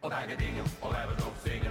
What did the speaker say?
bag of dingo, or have a dope singing.